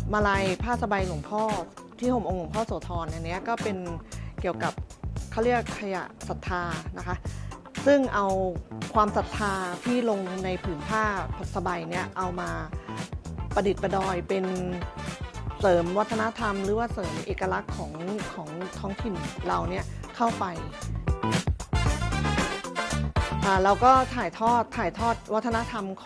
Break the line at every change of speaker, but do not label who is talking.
มาลัยผ้าสบายหลวงพ่อที่ห่มองค์หลวงพ่อโสธรอันนี้ก็เป็นเกี่ยวกับเขาเรียกขยะศรัทธานะคะซึ่งเอาความศรัทธาที่ลงในผืนผ้าสบายเนี้ยเอามาประดิษฐ์ประดอยเป็นเสริมวัฒนธรรมหรือว่าเสริมเอกลักษณ์ของท้องถิ่นเราเนี่ยเข้าไปเราก็ถ่ายทอดวัฒนธรรม